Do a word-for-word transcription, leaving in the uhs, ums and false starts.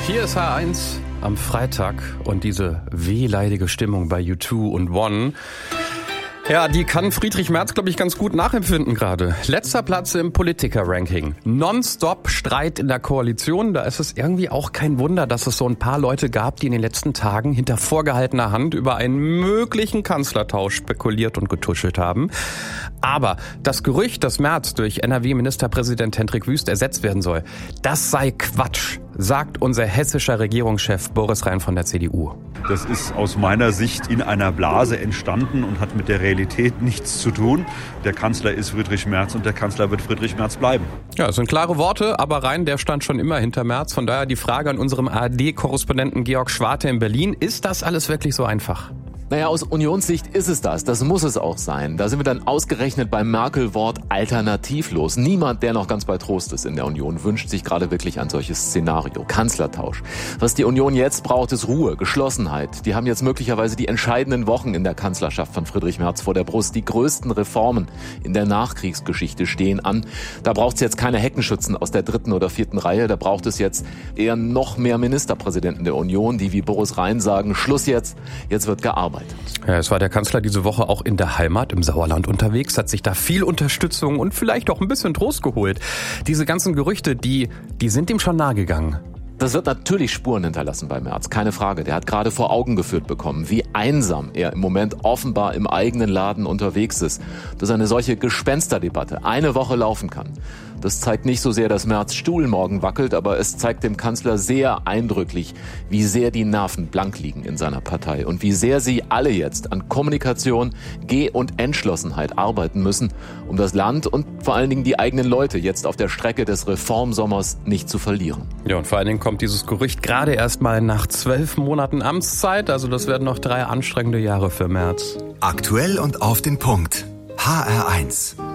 Hier ist H eins am Freitag und diese wehleidige Stimmung bei U zwei und One. Ja, die kann Friedrich Merz, glaube ich, ganz gut nachempfinden gerade. Letzter Platz im Politiker-Ranking. Non-stop Streit in der Koalition. Da ist es irgendwie auch kein Wunder, dass es so ein paar Leute gab, die in den letzten Tagen hinter vorgehaltener Hand über einen möglichen Kanzlertausch spekuliert und getuschelt haben. Aber das Gerücht, dass Merz durch N R W-Ministerpräsident Hendrik Wüst ersetzt werden soll, das sei Quatsch, sagt unser hessischer Regierungschef Boris Rhein von der C D U. Das ist aus meiner Sicht in einer Blase entstanden und hat mit der Realität nichts zu tun. Der Kanzler ist Friedrich Merz und der Kanzler wird Friedrich Merz bleiben. Ja, das sind klare Worte, aber Rhein, der stand schon immer hinter Merz. Von daher die Frage an unserem A R D-Korrespondenten Georg Schwarte in Berlin. Ist das alles wirklich so einfach? Naja, aus Unionssicht ist es das. Das muss es auch sein. Da sind wir dann ausgerechnet beim Merkel-Wort alternativlos. Niemand, der noch ganz bei Trost ist in der Union, wünscht sich gerade wirklich ein solches Szenario. Kanzlertausch. Was die Union jetzt braucht, ist Ruhe, Geschlossenheit. Die haben jetzt möglicherweise die entscheidenden Wochen in der Kanzlerschaft von Friedrich Merz vor der Brust. Die größten Reformen in der Nachkriegsgeschichte stehen an. Da braucht es jetzt keine Heckenschützen aus der dritten oder vierten Reihe. Da braucht es jetzt eher noch mehr Ministerpräsidenten der Union, die wie Boris Rhein sagen, Schluss jetzt, jetzt wird gearbeitet. Ja, es war der Kanzler diese Woche auch in der Heimat, im Sauerland unterwegs, hat sich da viel Unterstützung und vielleicht auch ein bisschen Trost geholt. Diese ganzen Gerüchte, die, die sind ihm schon nahegegangen. Das wird natürlich Spuren hinterlassen bei Merz, keine Frage. Der hat gerade vor Augen geführt bekommen, wie einsam er im Moment offenbar im eigenen Laden unterwegs ist, dass eine solche Gespensterdebatte eine Woche laufen kann. Das zeigt nicht so sehr, dass Merz Stuhl morgen wackelt, aber es zeigt dem Kanzler sehr eindrücklich, wie sehr die Nerven blank liegen in seiner Partei und wie sehr sie alle jetzt an Kommunikation, Geh- und Entschlossenheit arbeiten müssen, um das Land und vor allen Dingen die eigenen Leute jetzt auf der Strecke des Reformsommers nicht zu verlieren. Ja, und vor allen Dingen kommt dieses Gerücht gerade erst mal nach zwölf Monaten Amtszeit, also das werden noch drei anstrengende Jahre für Merz. Aktuell und auf den Punkt. H R eins.